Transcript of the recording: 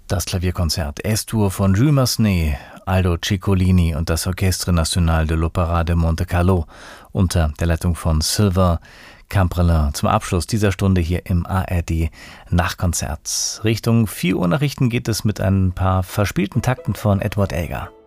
Das Klavierkonzert S-Dur von Jules Massenet, Aldo Ciccolini und das Orchestre National de l'Opéra de Monte Carlo unter der Leitung von Sylvain Camprelin zum Abschluss dieser Stunde hier im ARD Nachkonzert. Richtung 4 Uhr Nachrichten geht es mit ein paar verspielten Takten von Edward Elgar.